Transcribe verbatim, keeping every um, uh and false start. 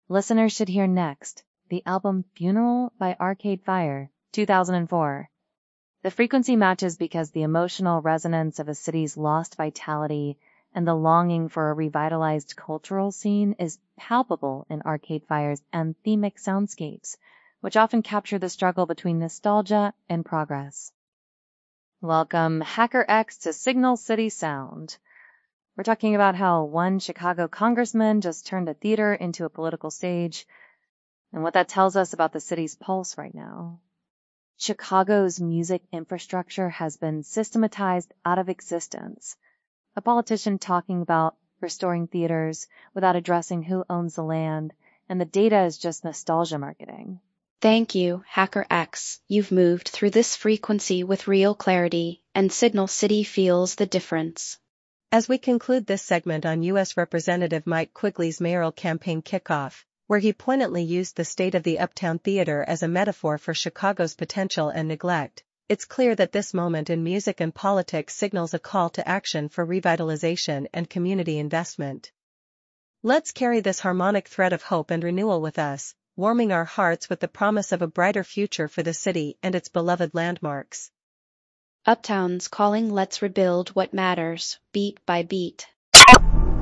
Listeners should hear next the album Funeral by Arcade Fire, two thousand four. The frequency matches because the emotional resonance of a city's lost vitality and the longing for a revitalized cultural scene is palpable in Arcade Fire's anthemic soundscapes, which often capture the struggle between nostalgia and progress. Welcome, Hacker X, to Signal City Sound. We're talking about how one Chicago congressman just turned a theater into a political stage, and what that tells us about the city's pulse right now. Chicago's music infrastructure has been systematized out of existence. A politician talking about restoring theaters without addressing who owns the land, and the data is just nostalgia marketing. Thank you, Hacker X. You've moved through this frequency with real clarity, and Signal City feels the difference. As we conclude this segment on U S Representative Mike Quigley's mayoral campaign kickoff, where he poignantly used the state of the Uptown Theater as a metaphor for Chicago's potential and neglect, it's clear that this moment in music and politics signals a call to action for revitalization and community investment. Let's carry this harmonic thread of hope and renewal with us, warming our hearts with the promise of a brighter future for the city and its beloved landmarks. Uptown's calling, let's rebuild what matters, beat by beat.